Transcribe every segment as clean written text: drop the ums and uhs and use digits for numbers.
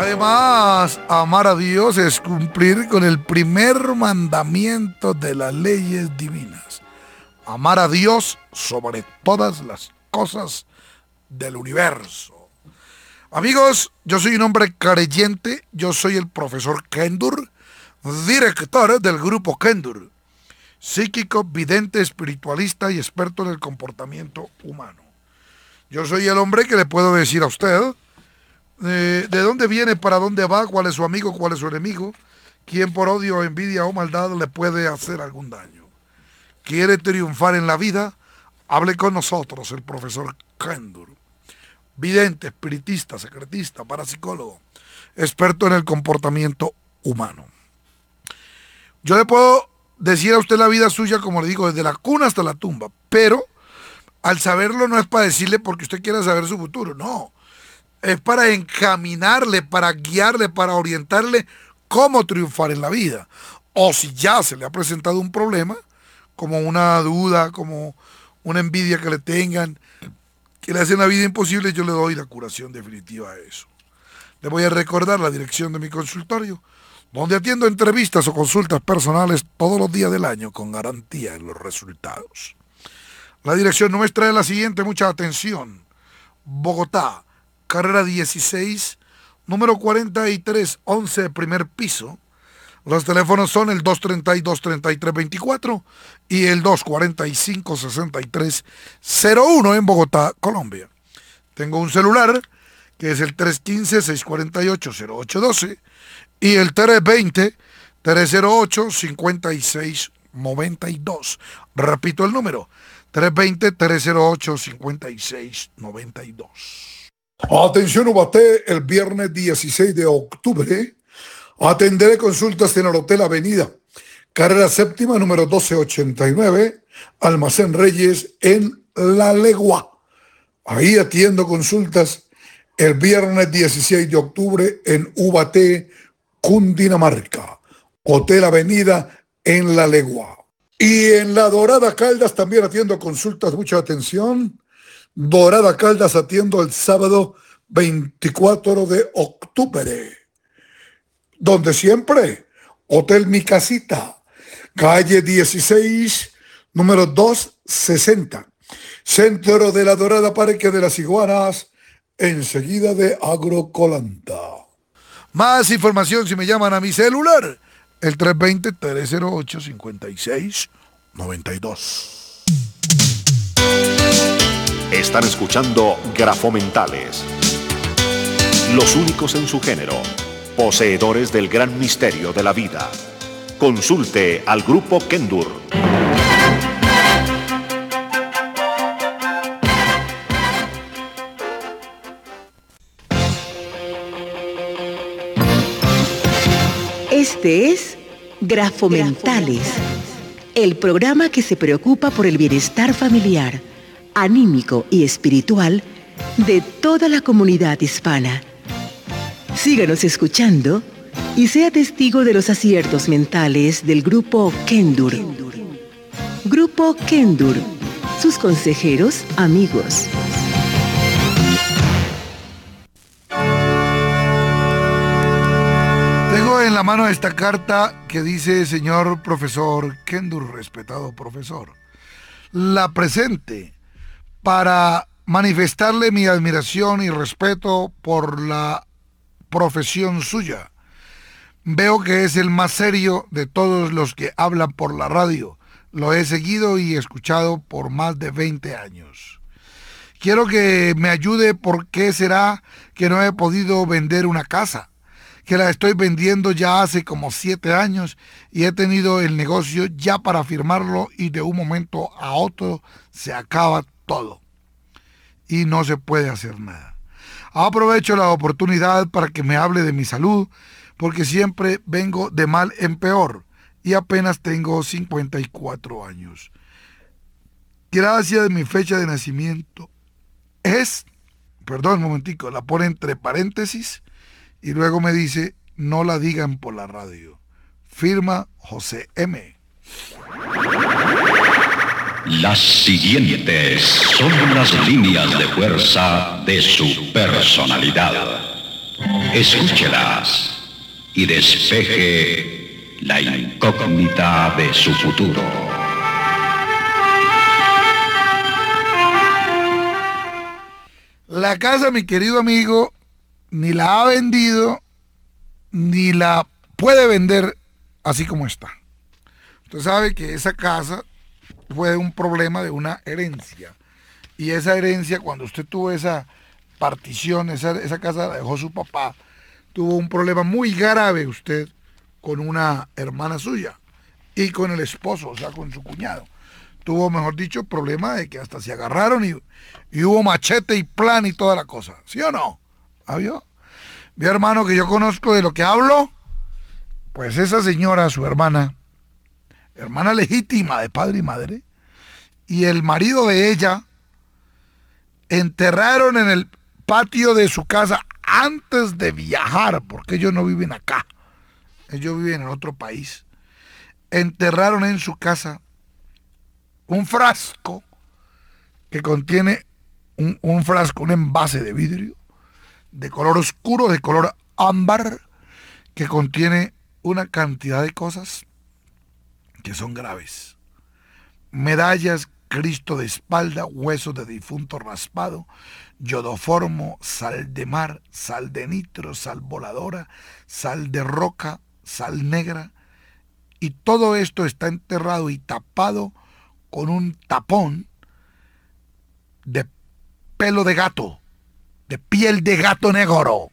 Además, amar a Dios es cumplir con el primer mandamiento de las leyes divinas. Amar a Dios sobre todas las cosas del universo. Amigos, yo soy un hombre creyente, yo soy el profesor Kendur, director del grupo Kendur, psíquico, vidente, espiritualista y experto en el comportamiento humano. Yo soy el hombre que le puedo decir a usted de dónde viene, para dónde va, cuál es su amigo, cuál es su enemigo, quién por odio, envidia o maldad le puede hacer algún daño. ¿Quiere triunfar en la vida? Hable con nosotros, el profesor Kendur. Vidente, espiritista, secretista, parapsicólogo, experto en el comportamiento humano. Yo le puedo decir a usted la vida suya, como le digo, desde la cuna hasta la tumba, pero al saberlo no es para decirle porque usted quiera saber su futuro, no. Es para encaminarle, para guiarle, para orientarle cómo triunfar en la vida. O si ya se le ha presentado un problema, como una duda, como una envidia que le tengan, que le hacen la vida imposible, yo le doy la curación definitiva a eso. Le voy a recordar la dirección de mi consultorio, donde atiendo entrevistas o consultas personales todos los días del año con garantía en los resultados. La dirección nuestra es la siguiente, mucha atención. Bogotá, carrera 16, número 4311, primer piso. Los teléfonos son el 232-3324 y el 245-6301 en Bogotá, Colombia. Tengo un celular que es el 315-648-0812 y el 320-308-5692. Repito el número, 320-308-5692. Atención Ubaté, el viernes 16 de octubre atenderé consultas en el Hotel Avenida, carrera séptima, número 1289, Almacén Reyes, en La Legua. Ahí atiendo consultas el viernes 16 de octubre en Ubaté, Cundinamarca. Hotel Avenida en La Legua. Y en La Dorada Caldas también atiendo consultas, mucha atención. Dorada Caldas atiendo el sábado 24 de octubre. Donde siempre, Hotel Mi Casita, calle 16, número 260, Centro de La Dorada, Parque de las Iguanas, enseguida de Agrocolanta. Más información si me llaman a mi celular, el 320-308-5692. Están escuchando Grafomentales, los únicos en su género, poseedores del gran misterio de la vida. Consulte al grupo Kendur. Este es Grafomentales, el programa que se preocupa por el bienestar familiar, anímico y espiritual de toda la comunidad hispana. Síganos escuchando y sea testigo de los aciertos mentales del Grupo Kendur. Grupo Kendur, sus consejeros amigos. Tengo en la mano esta carta que dice: señor profesor Kendur, respetado profesor, la presente para manifestarle mi admiración y respeto por la profesión suya. Veo que es el más serio de todos los que hablan por la radio. Lo he seguido y escuchado por más de 20 años. Quiero que me ayude. ¿Por qué será que no he podido vender una casa? Que la estoy vendiendo ya hace como 7 años y he tenido el negocio ya para firmarlo y de un momento a otro se acaba todo y no se puede hacer nada. Aprovecho la oportunidad para que me hable de mi salud, porque siempre vengo de mal en peor y apenas tengo 54 años. Gracias, mi fecha de nacimiento es, perdón, un momentico, la pone entre paréntesis y luego me dice: no la digan por la radio. Firma José M. Las siguientes son las líneas de fuerza de su personalidad. Escúchelas y despeje la incógnita de su futuro. La casa, mi querido amigo, ni la ha vendido, ni la puede vender así como está. Usted sabe que esa casa fue un problema de una herencia. Y esa herencia, cuando usted tuvo esa partición, esa casa la dejó su papá, tuvo un problema muy grave usted con una hermana suya y con el esposo, o sea, con su cuñado. Tuvo, mejor dicho, problema de que hasta se agarraron y hubo machete y plan y toda la cosa. ¿Sí o no? ¿Vio? Mi hermano, que yo conozco de lo que hablo, pues esa señora, su hermana legítima de padre y madre, y el marido de ella, enterraron en el patio de su casa antes de viajar, porque ellos no viven acá, ellos viven en otro país. Enterraron en su casa un frasco que contiene un frasco, un envase de vidrio de color oscuro, de color ámbar, que contiene una cantidad de cosas que son graves. Medallas, Cristo de espalda, huesos de difunto raspado, yodoformo, sal de mar, sal de nitro, sal voladora, sal de roca, sal negra, y todo esto está enterrado y tapado con un tapón de pelo de gato, de piel de gato negro.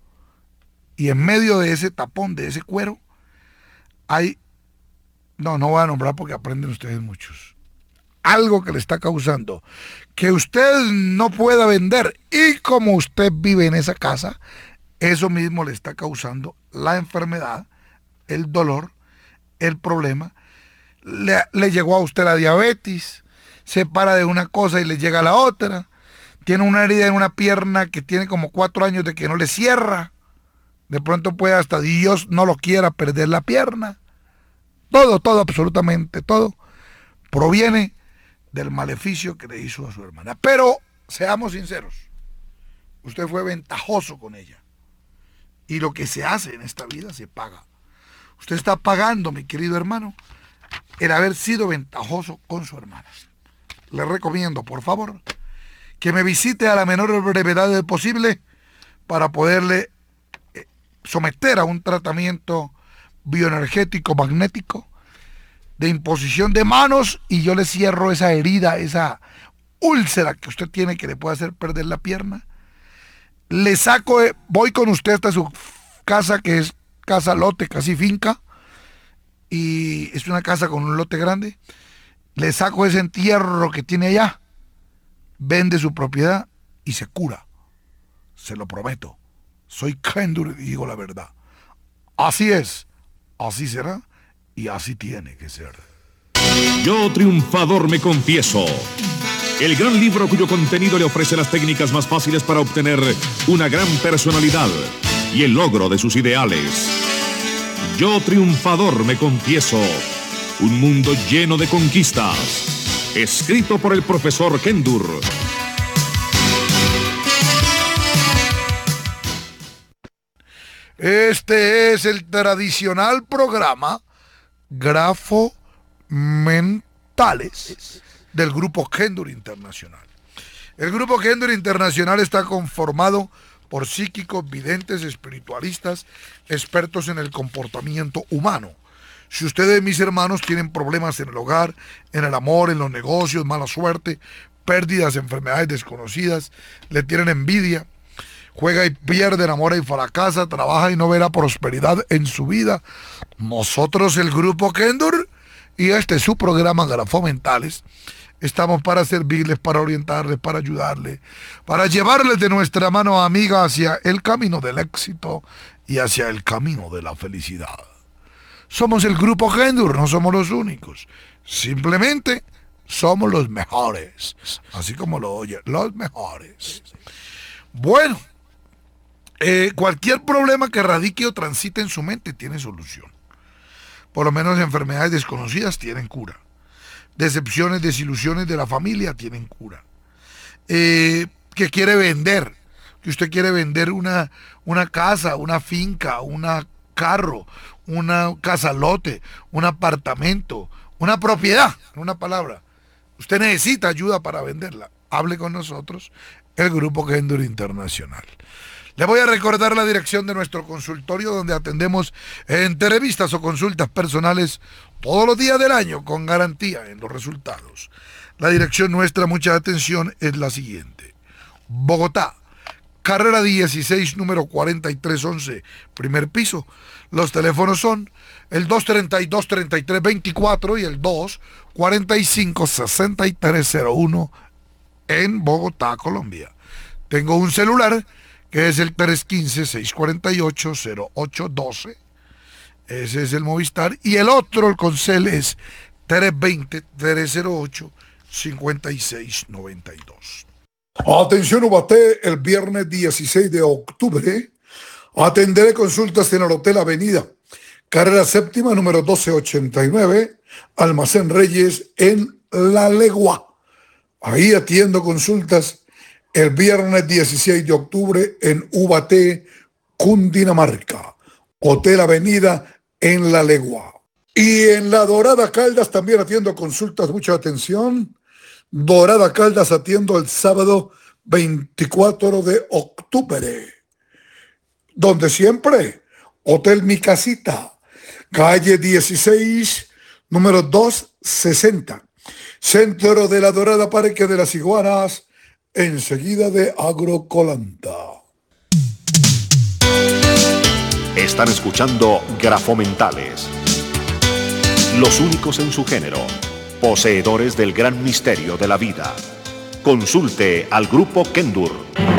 Y en medio de ese tapón, de ese cuero, hay, no voy a nombrar porque aprenden ustedes muchos, algo que le está causando que usted no pueda vender, y como usted vive en esa casa, eso mismo le está causando la enfermedad, el dolor, el problema. Le llegó a usted la diabetes, se para de una cosa y le llega a la otra, tiene una herida en una pierna que tiene como 4 años de que no le cierra, de pronto puede, hasta Dios no lo quiera, perder la pierna. Todo, absolutamente todo proviene del maleficio que le hizo a su hermana. Pero seamos sinceros, usted fue ventajoso con ella, y lo que se hace en esta vida se paga. Usted está pagando, mi querido hermano, el haber sido ventajoso con su hermana. Le recomiendo, por favor, que me visite a la menor brevedad posible para poderle someter a un tratamiento bioenergético magnético de imposición de manos, y yo le cierro esa herida, esa úlcera que usted tiene que le puede hacer perder la pierna. Le saco, voy con usted hasta su casa, que es casa lote, casi finca, y es una casa con un lote grande. Le saco ese entierro que tiene allá, vende su propiedad y se cura. Se lo prometo. Soy Kendur y digo la verdad. Así es, así será y así tiene que ser. Yo triunfador me confieso. El gran libro cuyo contenido le ofrece las técnicas más fáciles para obtener una gran personalidad y el logro de sus ideales. Yo triunfador me confieso. Un mundo lleno de conquistas. Escrito por el profesor Kendur. Este es el tradicional programa Grafo Mentales del Grupo Kendur Internacional. El Grupo Kendur Internacional está conformado por psíquicos, videntes, espiritualistas, expertos en el comportamiento humano. Si ustedes, mis hermanos, tienen problemas en el hogar, en el amor, en los negocios, mala suerte, pérdidas, enfermedades desconocidas, le tienen envidia, juega y pierde, enamora y fracasa, trabaja y no verá prosperidad en su vida, nosotros, el Grupo Kendur, y este es su programa Grafo Mentales, estamos para servirles, para orientarles, para ayudarles, para llevarles de nuestra mano amiga hacia el camino del éxito y hacia el camino de la felicidad. Somos el Grupo Kendur, no somos los únicos. Simplemente somos los mejores. Así como lo oye, los mejores. Bueno, cualquier problema que radique o transite en su mente tiene solución. Por lo menos enfermedades desconocidas tienen cura. Decepciones, desilusiones de la familia tienen cura. Que quiere vender. que usted quiere vender una casa, una finca, un carro, una casa lote, un apartamento, una propiedad, en una palabra. Usted necesita ayuda para venderla. Hable con nosotros, el Grupo Kendur Internacional. Le voy a recordar la dirección de nuestro consultorio, donde atendemos entrevistas o consultas personales todos los días del año con garantía en los resultados. La dirección nuestra, mucha atención, es la siguiente: Bogotá, carrera 16, número 4311, primer piso. Los teléfonos son el 232-3324 y el 245-6301 en Bogotá, Colombia. Tengo un celular que es el 315-648-0812. Ese es el Movistar. Y el otro, el Concel, es 320-308-5692. Atención Ubaté, el viernes 16 de octubre atenderé consultas en el Hotel Avenida, carrera séptima, número 1289, Almacén Reyes, en La Legua. Ahí atiendo consultas el viernes 16 de octubre en Ubaté, Cundinamarca. Hotel Avenida en La Legua. Y en La Dorada Caldas también atiendo consultas, mucha atención. Dorada Caldas atiendo el sábado 24 de octubre. Donde siempre, Hotel Mi Casita, calle 16, número 260. Centro de La Dorada, Parque de las Iguanas, enseguida de Agrocolanta. Están escuchando Grafomentales, los únicos en su género, poseedores del gran misterio de la vida. Consulte al Grupo Kendur.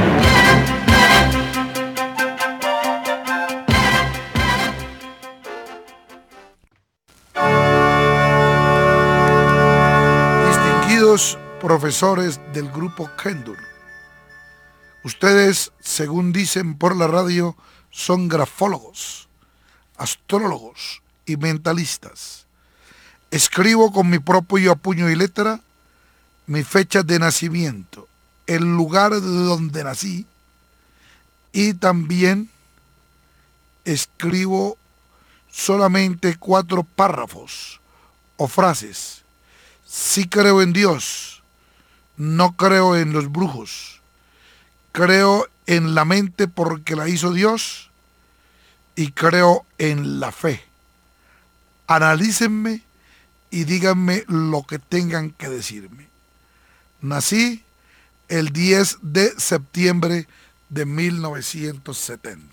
Distinguidos profesores del Grupo Kendur, ustedes, según dicen por la radio, son grafólogos, astrólogos y mentalistas. Escribo con mi propio puño y letra mi fecha de nacimiento, el lugar de donde nací, y también escribo solamente 4 párrafos o frases. Sí creo en Dios, no creo en los brujos, creo en la mente porque la hizo Dios y creo en la fe. Analícenme y díganme lo que tengan que decirme. Nací el 10 de septiembre de 1970.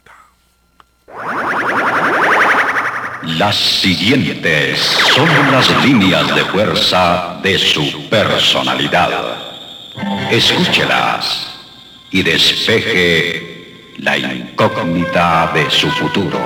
Las siguientes son las líneas de fuerza de su personalidad. Escúchelas y despeje la incógnita de su futuro.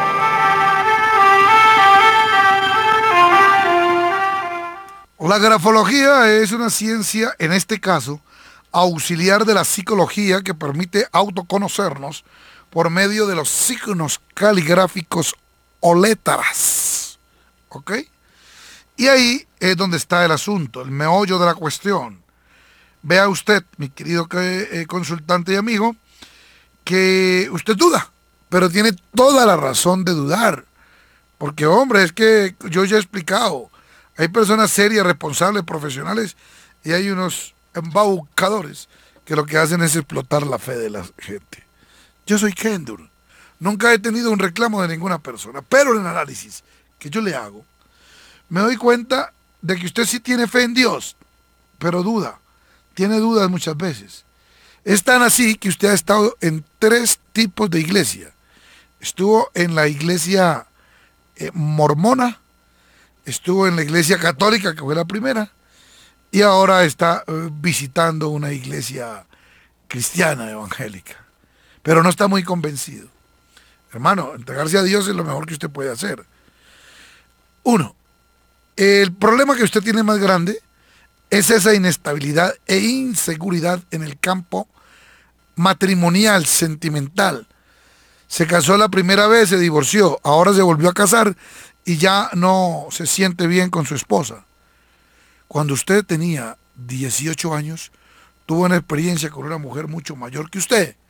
La grafología es una ciencia, en este caso, auxiliar de la psicología, que permite autoconocernos por medio de los signos caligráficos o letras. ¿Ok? Y ahí es donde está el asunto, el meollo de la cuestión. Vea usted, mi querido consultante y amigo, que usted duda, pero tiene toda la razón de dudar. Porque, hombre, es que yo ya he explicado, hay personas serias, responsables, profesionales, y hay unos embaucadores que lo que hacen es explotar la fe de la gente. Yo soy Kendur. Nunca he tenido un reclamo de ninguna persona, pero en el análisis que yo le hago, me doy cuenta de que usted sí tiene fe en Dios, pero duda, tiene dudas muchas veces. Es tan así que usted ha estado en 3 tipos de iglesia. Estuvo en la iglesia mormona, estuvo en la iglesia católica, que fue la primera, y ahora está visitando una iglesia cristiana evangélica, pero no está muy convencido. Hermano, entregarse a Dios es lo mejor que usted puede hacer. 1. El problema que usted tiene más grande es esa inestabilidad e inseguridad en el campo matrimonial, sentimental. Se casó la primera vez, se divorció, ahora se volvió a casar y ya no se siente bien con su esposa. Cuando usted tenía 18 años, tuvo una experiencia con una mujer mucho mayor que usted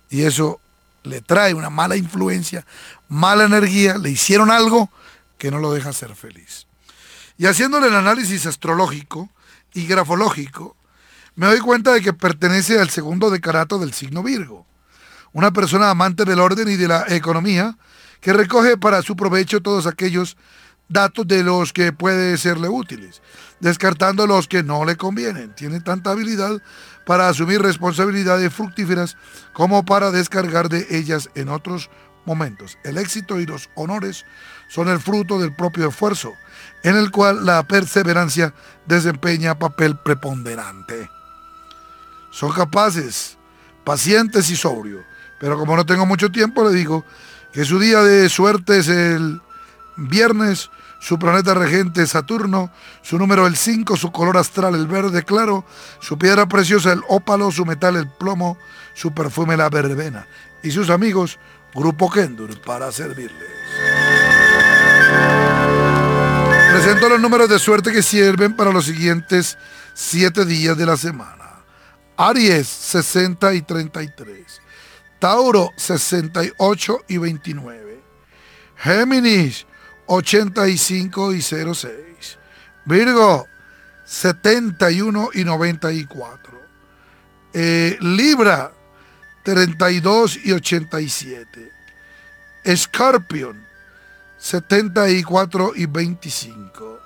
y eso le trae una mala influencia, mala energía, le hicieron algo que no lo deja ser feliz. Y haciéndole el análisis astrológico y grafológico, me doy cuenta de que pertenece al segundo decanato del signo Virgo. Una persona amante del orden y de la economía que recoge para su provecho todos aquellos datos de los que puede serle útiles, descartando los que no le convienen. Tiene tanta habilidad para asumir responsabilidades fructíferas como para descargar de ellas en otros momentos. El éxito y los honores son el fruto del propio esfuerzo, en el cual la perseverancia desempeña papel preponderante. Son capaces, pacientes y sobrios, pero como no tengo mucho tiempo, le digo que su día de suerte es el viernes, su planeta regente es Saturno, su número el 5, su color astral el verde claro, su piedra preciosa el ópalo, su metal el plomo, su perfume la verbena, y sus amigos, Grupo Kendur, para servirles. Presento los números de suerte que sirven para los siguientes 7 días de la semana. Aries, 60 y 33. Tauro, 68 y 29. Géminis, 85 y 06. Virgo, 71 y 94. Libra, 32 y 87. Escorpión, 74 y 25.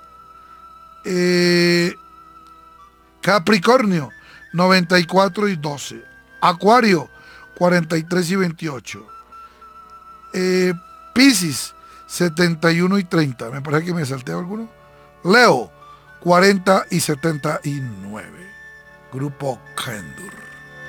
Capricornio, 94 y 12. Acuario, 43 y 28. Piscis, 71 y 30. Me parece que me salté alguno. Leo, 40 y 79. Grupo Kendur.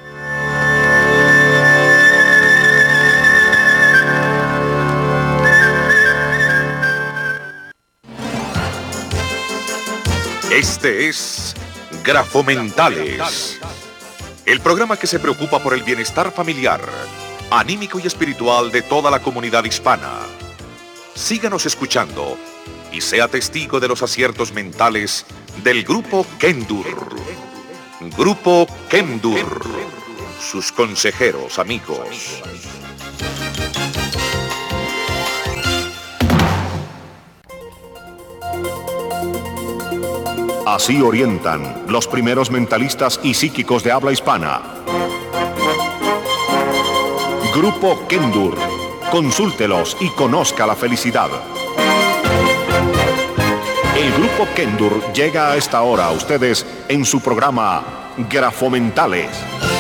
Este es Grafomentales, el programa que se preocupa por el bienestar familiar, anímico y espiritual de toda la comunidad hispana. Síganos escuchando y sea testigo de los aciertos mentales del Grupo Kendur. Grupo Kendur, sus consejeros amigos. Así orientan los primeros mentalistas y psíquicos de habla hispana. Grupo Kendur. Consúltelos y conozca la felicidad. El Grupo Kendur llega a esta hora a ustedes en su programa Grafomentales.